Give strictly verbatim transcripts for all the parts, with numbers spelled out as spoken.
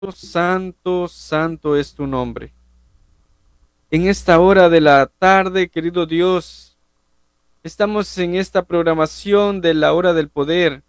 santo, santo es tu nombre. En esta hora de la tarde, querido Dios, estamos en esta programación de la hora del poder.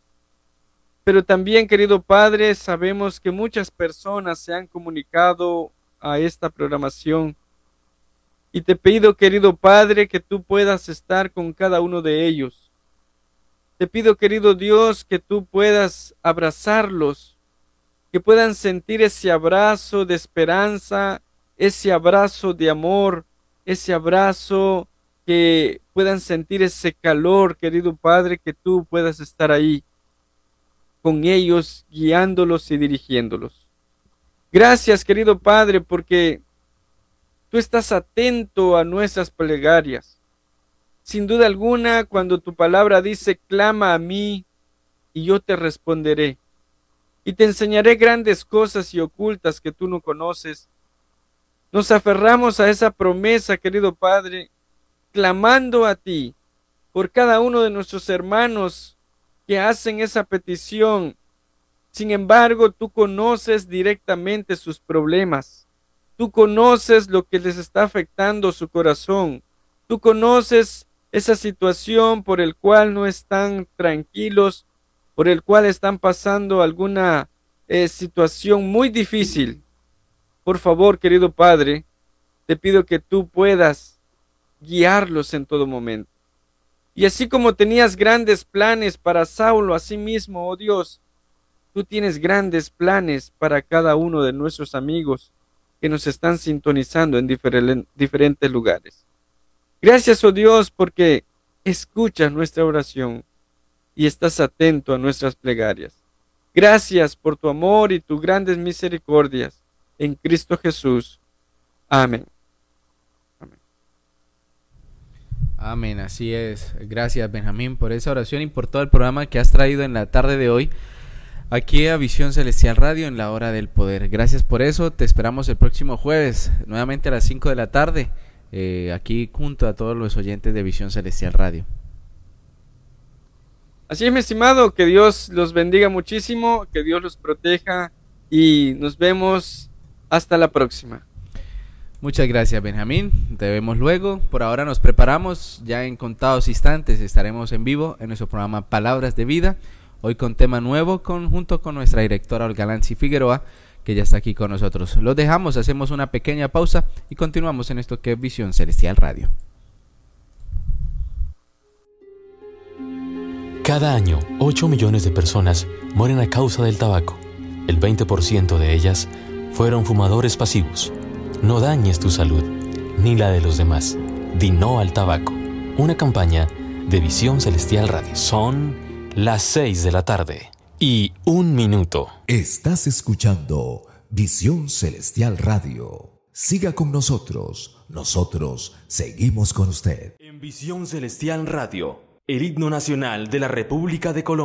Pero también, querido Padre, sabemos que muchas personas se han comunicado a esta programación. Y te pido, querido Padre, que tú puedas estar con cada uno de ellos. Te pido, querido Dios, que tú puedas abrazarlos, que puedan sentir ese abrazo de esperanza, ese abrazo de amor, ese abrazo, que puedan sentir ese calor, querido Padre, que tú puedas estar ahí con ellos, guiándolos y dirigiéndolos. Gracias, querido Padre, porque tú estás atento a nuestras plegarias. Sin duda alguna, cuando tu palabra dice, clama a mí y yo te responderé. Y te enseñaré grandes cosas y ocultas que tú no conoces. Nos aferramos a esa promesa, querido Padre, clamando a ti por cada uno de nuestros hermanos que hacen esa petición. Sin embargo, tú conoces directamente sus problemas. Tú conoces lo que les está afectando su corazón. Tú conoces esa situación por el cual no están tranquilos, por el cual están pasando alguna eh, situación muy difícil. Por favor, querido Padre, te pido que tú puedas guiarlos en todo momento. Y así como tenías grandes planes para Saulo, así mismo, oh Dios, tú tienes grandes planes para cada uno de nuestros amigos que nos están sintonizando en diferen- diferentes lugares. Gracias, oh Dios, porque escuchas nuestra oración y estás atento a nuestras plegarias. Gracias por tu amor y tus grandes misericordias en Cristo Jesús. Amén. Amén. Amén, así es. Gracias, Benjamín, por esa oración y por todo el programa que has traído en la tarde de hoy aquí a Visión Celestial Radio en la hora del poder. Gracias por eso. Te esperamos el próximo jueves, nuevamente a las cinco de la tarde, eh, aquí junto a todos los oyentes de Visión Celestial Radio. Así es, mi estimado, que Dios los bendiga muchísimo, que Dios los proteja y nos vemos hasta la próxima. Muchas gracias, Benjamín. Te vemos luego. Por ahora nos preparamos. Ya en contados instantes estaremos en vivo en nuestro programa Palabras de Vida. Hoy con tema nuevo, con, junto con nuestra directora Olga Lanzi Figueroa, que ya está aquí con nosotros. Los dejamos, hacemos una pequeña pausa y continuamos en esto que es Visión Celestial Radio. Cada año, ocho millones de personas mueren a causa del tabaco. El veinte por ciento de ellas fueron fumadores pasivos. No dañes tu salud, ni la de los demás. Di no al tabaco. Una campaña de Visión Celestial Radio. Son las seis de la tarde y un minuto. Estás escuchando Visión Celestial Radio. Siga con nosotros. Nosotros seguimos con usted. En Visión Celestial Radio, el himno nacional de la República de Colombia.